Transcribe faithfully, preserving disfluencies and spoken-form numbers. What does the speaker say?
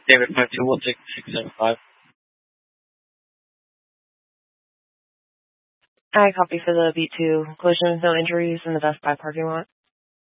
David five two one six six seven five. I copy for the B two collision with no injuries in the Best Buy parking lot.